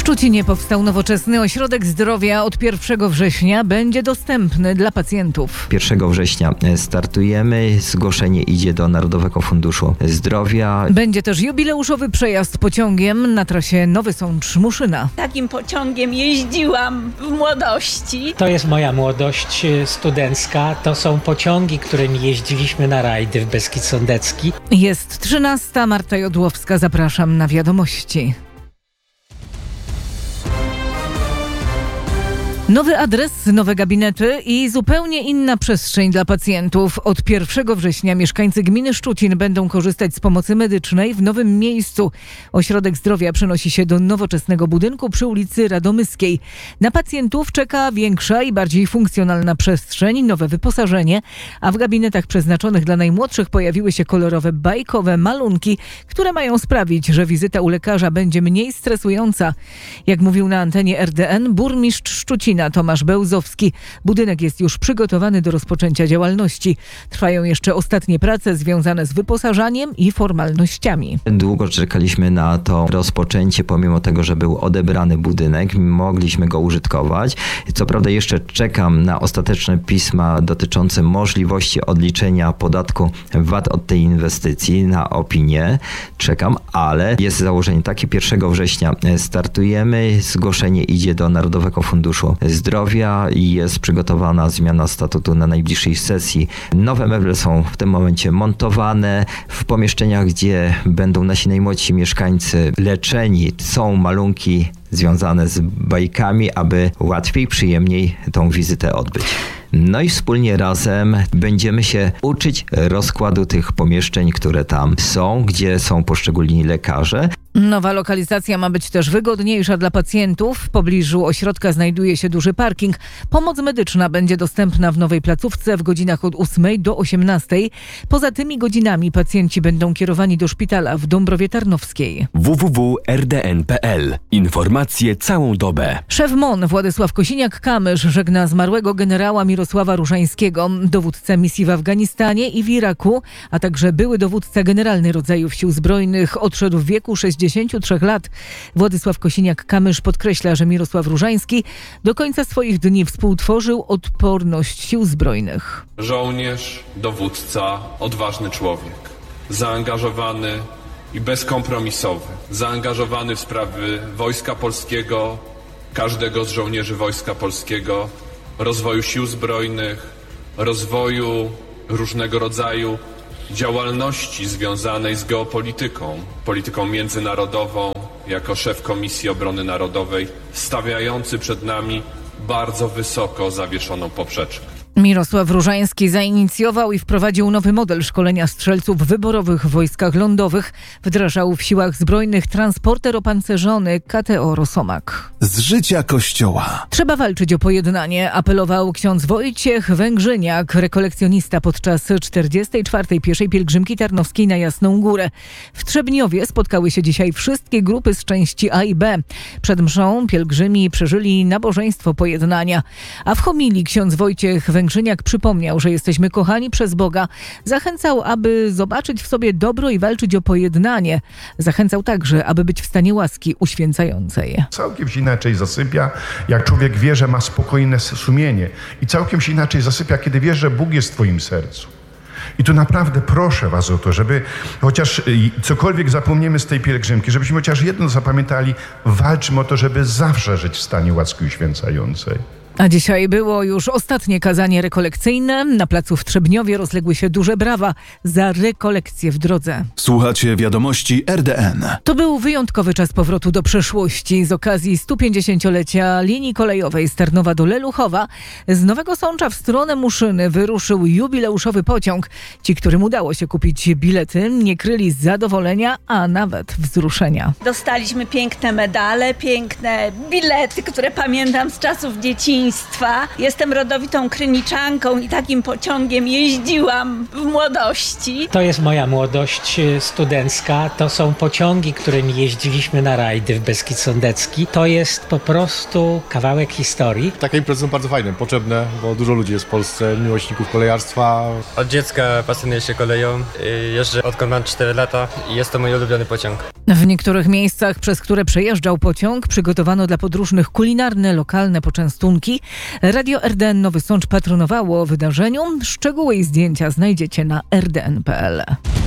Szczecinie powstał nowoczesny ośrodek zdrowia. Od 1 września będzie dostępny dla pacjentów. 1 września startujemy. Zgłoszenie idzie do Narodowego Funduszu Zdrowia. Będzie też jubileuszowy przejazd pociągiem na trasie Nowy Sącz-Muszyna. Takim pociągiem jeździłam w młodości. To jest moja młodość studencka. To są pociągi, którymi jeździliśmy na rajdy w Beskid Sądecki. Jest 13. Marta Jodłowska. Zapraszam na wiadomości. Nowy adres, nowe gabinety i zupełnie inna przestrzeń dla pacjentów. Od 1 września mieszkańcy gminy Szczucin będą korzystać z pomocy medycznej w nowym miejscu. Ośrodek zdrowia przenosi się do nowoczesnego budynku przy ulicy Radomyskiej. Na pacjentów czeka większa i bardziej funkcjonalna przestrzeń, nowe wyposażenie, a w gabinetach przeznaczonych dla najmłodszych pojawiły się kolorowe, bajkowe malunki, które mają sprawić, że wizyta u lekarza będzie mniej stresująca. Jak mówił na antenie RDN burmistrz Szczucina Tomasz Bełzowski, budynek jest już przygotowany do rozpoczęcia działalności. Trwają jeszcze ostatnie prace związane z wyposażaniem i formalnościami. Długo czekaliśmy na to rozpoczęcie, pomimo tego, że był odebrany budynek, mogliśmy go użytkować. Co prawda jeszcze czekam na ostateczne pisma dotyczące możliwości odliczenia podatku VAT od tej inwestycji, na opinię. Czekam, ale jest założenie takie: 1 września startujemy. Zgłoszenie idzie do Narodowego Funduszu Zdrowia i jest przygotowana zmiana statutu na najbliższej sesji. Nowe meble są w tym momencie montowane. W pomieszczeniach, gdzie będą nasi najmłodsi mieszkańcy leczeni, są malunki związane z bajkami, aby łatwiej, przyjemniej tą wizytę odbyć. No i wspólnie razem będziemy się uczyć rozkładu tych pomieszczeń, które tam są, gdzie są poszczególni lekarze. Nowa lokalizacja ma być też wygodniejsza dla pacjentów. W pobliżu ośrodka znajduje się duży parking. Pomoc medyczna będzie dostępna w nowej placówce w godzinach od 8 do 18. Poza tymi godzinami pacjenci będą kierowani do szpitala w Dąbrowie Tarnowskiej. www.rdn.pl. Informacje całą dobę. Szef MON Władysław Kosiniak-Kamysz żegna zmarłego generała Mirosława Różańskiego, dowódcę misji w Afganistanie i w Iraku, a także były dowódca generalny rodzajów sił zbrojnych. Odszedł w wieku 63 lat. Władysław Kosiniak-Kamysz podkreśla, że Mirosław Różański do końca swoich dni współtworzył odporność sił zbrojnych. Żołnierz, dowódca, odważny człowiek, zaangażowany i bezkompromisowy, zaangażowany w sprawy Wojska Polskiego, każdego z żołnierzy Wojska Polskiego, rozwoju sił zbrojnych, rozwoju różnego rodzaju działalności związanej z geopolityką, polityką międzynarodową, jako szef Komisji Obrony Narodowej, stawiający przed nami bardzo wysoko zawieszoną poprzeczkę. Mirosław Różański zainicjował i wprowadził nowy model szkolenia strzelców wyborowych w wojskach lądowych. Wdrażał w siłach zbrojnych transporter opancerzony KTO Rosomak. Z życia Kościoła. Trzeba walczyć o pojednanie, apelował ksiądz Wojciech Węgrzyniak, rekolekcjonista podczas 44. pieszej pielgrzymki tarnowskiej na Jasną Górę. W Trzebniowie spotkały się dzisiaj wszystkie grupy z części A i B. Przed mszą pielgrzymi przeżyli nabożeństwo pojednania. A w homilii ksiądz Wojciech Węgrzyniak przypomniał, że jesteśmy kochani przez Boga. Zachęcał, aby zobaczyć w sobie dobro i walczyć o pojednanie. Zachęcał także, aby być w stanie łaski uświęcającej. Całkiem się inaczej zasypia, jak człowiek wie, że ma spokojne sumienie. I całkiem się inaczej zasypia, kiedy wiesz, że Bóg jest w twoim sercu. I tu naprawdę proszę was o to, żeby chociaż cokolwiek zapomniemy z tej pielgrzymki, żebyśmy chociaż jedno zapamiętali: walczmy o to, żeby zawsze żyć w stanie łaski uświęcającej. A dzisiaj było już ostatnie kazanie rekolekcyjne. Na placu w Trzebniowie rozległy się duże brawa za rekolekcję w drodze. Słuchacie wiadomości RDN. To był wyjątkowy czas powrotu do przeszłości. Z okazji 150-lecia linii kolejowej z Tarnowa do Leluchowa z Nowego Sącza w stronę Muszyny wyruszył jubileuszowy pociąg. Ci, którym udało się kupić bilety, nie kryli zadowolenia, a nawet wzruszenia. Dostaliśmy piękne medale, piękne bilety, które pamiętam z czasów dzieciństwa. dzieciństwa. Jestem rodowitą kryniczanką i takim pociągiem jeździłam w młodości. To jest moja młodość studencka. To są pociągi, którymi jeździliśmy na rajdy w Beskid Sądecki. To jest po prostu kawałek historii. Takie imprezy są bardzo fajne, potrzebne, bo dużo ludzi jest w Polsce, miłośników kolejarstwa. Od dziecka pasjonuję się koleją. Jeżdżę odkąd mam 4 lata i jest to mój ulubiony pociąg. W niektórych miejscach, przez które przejeżdżał pociąg, przygotowano dla podróżnych kulinarne, lokalne poczęstunki. Radio RDN Nowy Sącz patronowało wydarzeniu. Szczegóły i zdjęcia znajdziecie na rdn.pl.